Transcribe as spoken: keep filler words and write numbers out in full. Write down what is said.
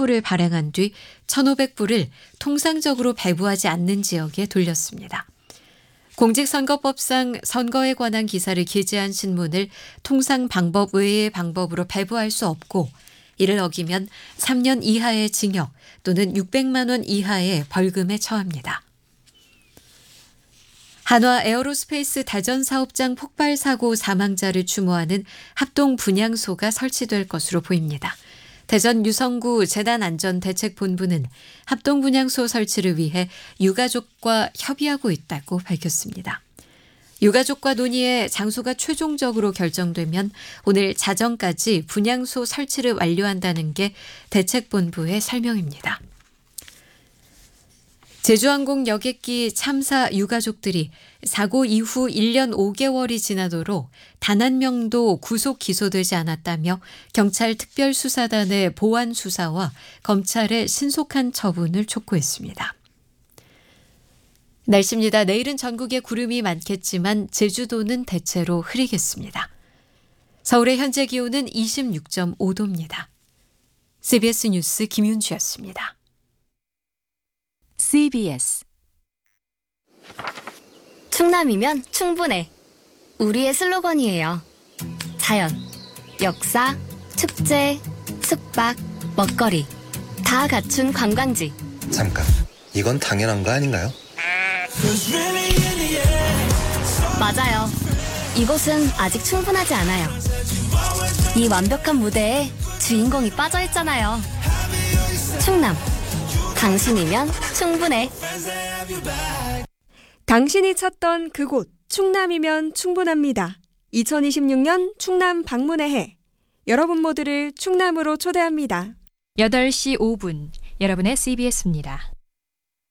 불을 발행한 뒤 천오백 불을 통상적으로 배부하지 않는 지역에 돌렸습니다. 공직선거법상 선거에 관한 기사를 게재한 신문을 통상 방법 외의 방법으로 배부할 수 없고 이를 어기면 삼 년 이하의 징역 또는 육백만 원 이하의 벌금에 처합니다. 한화 에어로스페이스 다전 사업장 폭발 사고 사망자를 추모하는 합동 분향소가 설치될 것으로 보입니다. 대전 유성구 재난안전대책본부는 합동 분향소 설치를 위해 유가족과 협의하고 있다고 밝혔습니다. 유가족과 논의해 장소가 최종적으로 결정되면 오늘 자정까지 분향소 설치를 완료한다는 게 대책본부의 설명입니다. 제주항공 여객기 참사 유가족들이 사고 이후 일 년 오 개월이 지나도록 단 한 명도 구속 기소되지 않았다며 경찰 특별수사단의 보완 수사와 검찰의 신속한 처분을 촉구했습니다. 날씨입니다. 내일은 전국에 구름이 많겠지만 제주도는 대체로 흐리겠습니다. 서울의 현재 기온은 이십육 점 오 도입니다. 씨비에스 뉴스 김윤주였습니다. 씨비에스 충남이면 충분해. 우리의 슬로건이에요. 자연, 역사, 축제, 숙박, 먹거리 다 갖춘 관광지. 잠깐, 이건 당연한 거 아닌가요? 맞아요. 이곳은 아직 충분하지 않아요. 이 완벽한 무대에 주인공이 빠져있잖아요. 충남, 당신이면 충분해. 당신이 찾던 그곳 충남이면 충분합니다. 이천이십육 년 충남 방문의 해. 여러분 모두를 충남으로 초대합니다. 여덟 시 오 분 여러분의 씨비에스입니다.